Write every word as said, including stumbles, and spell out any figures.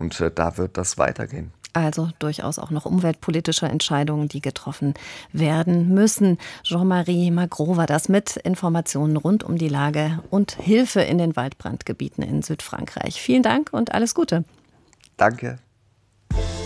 Und äh, da wird das weitergehen. Also durchaus auch noch umweltpolitische Entscheidungen, die getroffen werden müssen. Jean-Marie Magro war das mit Informationen rund um die Lage und Hilfe in den Waldbrandgebieten in Südfrankreich. Vielen Dank und alles Gute. Danke.